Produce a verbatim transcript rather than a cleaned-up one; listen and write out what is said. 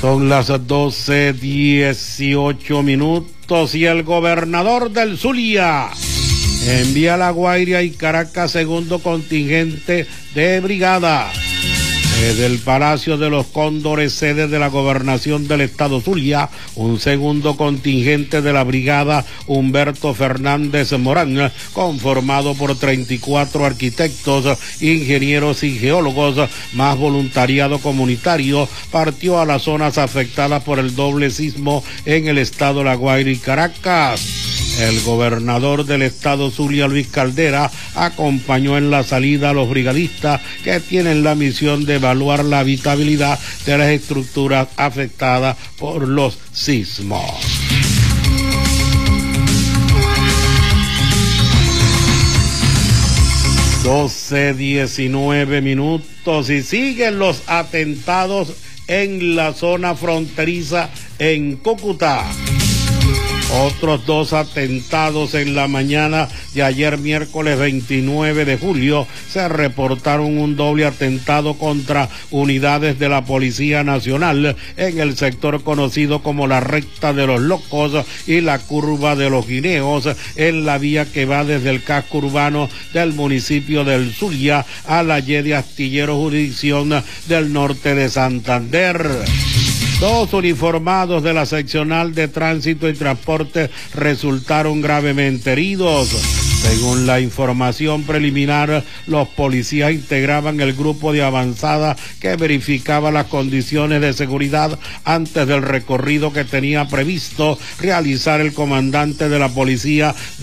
Son las doce dieciocho minutos y el gobernador del Zulia envía a La Guaira y Caracas segundo contingente de brigada. Desde el Palacio de los Cóndores, sede de la Gobernación del Estado Zulia, un segundo contingente de la Brigada Humberto Fernández Morán, conformado por treinta y cuatro arquitectos, ingenieros y geólogos, más voluntariado comunitario, partió a las zonas afectadas por el doble sismo en el estado La Guaira y Caracas. El gobernador del estado Zulia, Luis Caldera, acompañó en la salida a los brigadistas que tienen la misión de evaluar la habitabilidad de las estructuras afectadas por los sismos. doce diecinueve minutos y siguen los atentados en la zona fronteriza en Cúcuta. Otros dos atentados en la mañana de ayer miércoles veintinueve de julio se reportaron un doble atentado contra unidades de la Policía Nacional en el sector conocido como la Recta de los Locos y la Curva de los Guineos, en la vía que va desde el casco urbano del municipio del Zulia a la Y de Astillero, jurisdicción del norte de Santander. Dos uniformados de la seccional de tránsito y transporte resultaron gravemente heridos. Según la información preliminar, los policías integraban el grupo de avanzada que verificaba las condiciones de seguridad antes del recorrido que tenía previsto realizar el comandante de la policía